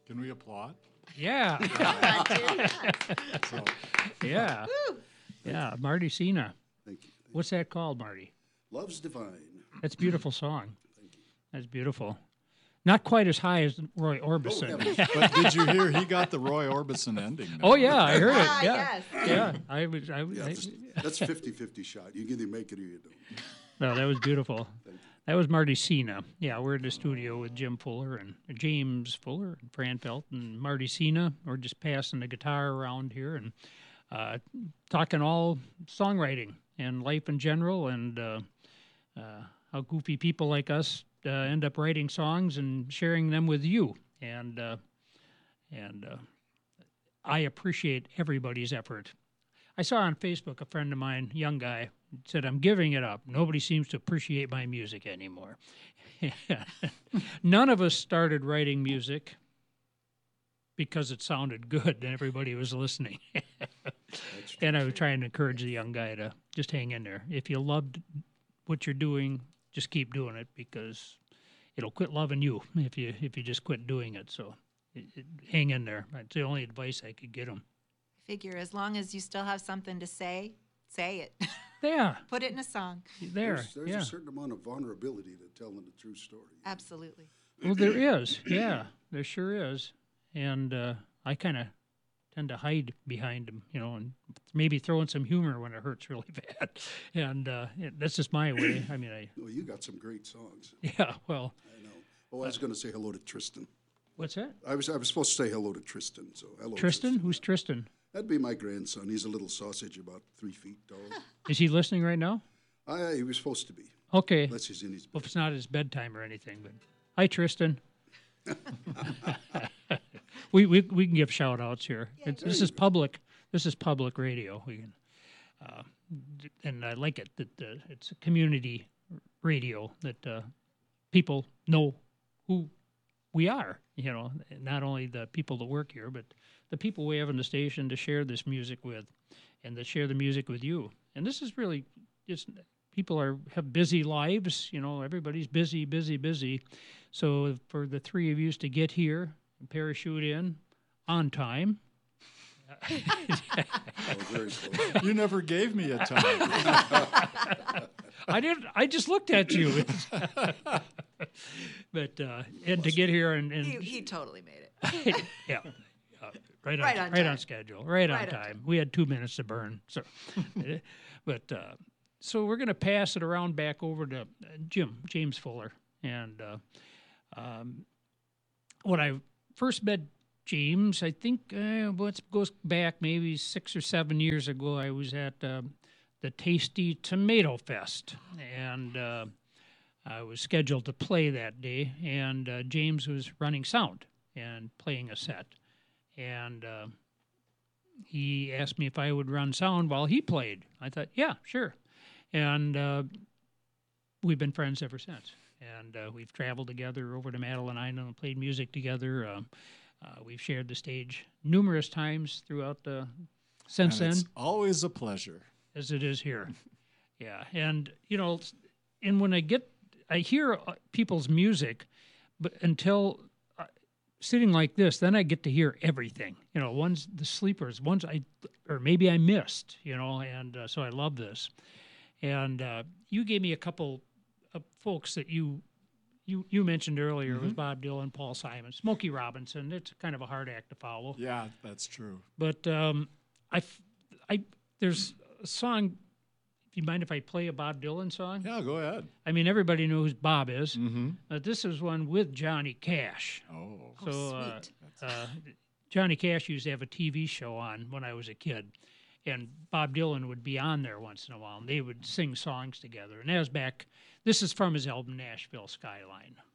Can we applaud? Yeah. So, Yeah. Yeah. Marty Cena. Thank you. What's that called, Marty? Love's Divine. That's a beautiful song. That's beautiful. Not quite as high as Roy Orbison. heavens. but did you hear he got the Roy Orbison ending? Now? Oh yeah, I heard it. Yeah. Yes. Yeah. That's 50-50 shot. You either make it or you don't. No, that was beautiful. That was Marty Cena. Yeah, we're in the studio with Jim Fuller and James Fuller and Fran Felt and Marty Cena. We're just passing the guitar around here and talking all songwriting and life in general and how goofy people like us end up writing songs and sharing them with you. And I appreciate everybody's effort. I saw on Facebook a friend of mine, young guy, said, "I'm giving it up. Nobody seems to appreciate my music anymore." None of us started writing music because it sounded good and everybody was listening. And I was trying to encourage the young guy to just hang in there. If you loved what you're doing, just keep doing it because it'll quit loving you if you just quit doing it. So hang in there. That's the only advice I could get him. Figure as long as you still have something to say it. Yeah, Put it in a song. there. There's Yeah. a certain amount of vulnerability to telling the true story. Absolutely. Well, there is. Yeah, there sure is. And I kind of tend to hide behind them, and maybe throw in some humor when it hurts really bad. And that's just my way. I mean, Well, you got some great songs. yeah, well, I know. Oh, I was going to say hello to Tristan. what's that? I was supposed to say hello to Tristan. So hello, Tristan? Who's Tristan? That'd be my grandson. He's a little sausage, about 3 feet tall. Is he listening right now? He was supposed to be, Okay. unless he's in his Well, bed. if it's not his bedtime or anything, but hi, Tristan. we can give shout outs here. This is public. This is public radio. We can, and I like it that it's a community radio that people know who we are. Not only the people that work here, but the people we have in the station to share this music with, and to share the music with you. And this is really just people have busy lives. Everybody's busy, busy, busy. So for the three of you to get here and parachute in on time. Oh, very close. You never gave me a time. I didn't. I just looked at you. But and to get here and He totally made it. yeah, right Right on on right on time. schedule, right on Right on time. We had 2 minutes to burn. So, but so we're gonna pass it around back over to James Fuller, and when I first met James, I think it goes back maybe 6 or 7 years ago. I was at the Tasty Tomato Fest, and I was scheduled to play that day, and James was running sound and playing a set, and he asked me if I would run sound while he played. I thought, yeah, sure, and we've been friends ever since, and we've traveled together over to Madeline Island and played music together. We've shared the stage numerous times throughout since And then, it's always a pleasure. as it is here. Yeah, and and when I hear people's music, but until sitting like this, then I get to hear everything. One's the sleepers, one's or maybe I missed. And so I love this. And you gave me a couple of folks that you mentioned earlier. It was Bob Dylan, Paul Simon, Smokey Robinson. It's kind of a hard act to follow. Yeah, that's true. But there's a song. If you mind if I play a Bob Dylan song? Yeah, go ahead. I mean, everybody knows who Bob is. Mm-hmm. This is one with Johnny Cash. Oh, Sweet. Johnny Cash used to have a TV show on when I was a kid, and Bob Dylan would be on there once in a while, and they would sing songs together. And that was back. This is from his album Nashville Skyline.